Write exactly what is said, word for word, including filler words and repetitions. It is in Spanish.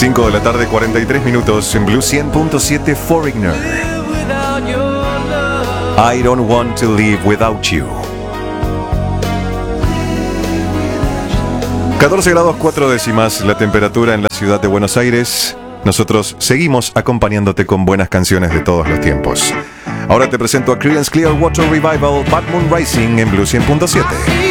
cinco de la tarde, cuarenta y tres minutos en Blue cien punto siete. Foreigner. I don't want to live without you. catorce grados cuatro décimas la temperatura en la ciudad de Buenos Aires. Nosotros seguimos acompañándote con buenas canciones de todos los tiempos. Ahora te presento a Creedence Clearwater Revival, Bad Moon Rising en Blue cien punto siete.